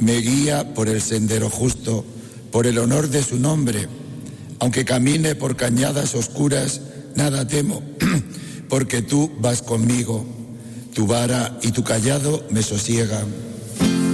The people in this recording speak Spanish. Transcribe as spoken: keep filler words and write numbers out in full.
me guía por el sendero justo, por el honor de su nombre. Aunque camine por cañadas oscuras, nada temo, porque tú vas conmigo. Tu vara y tu cayado me sosiegan.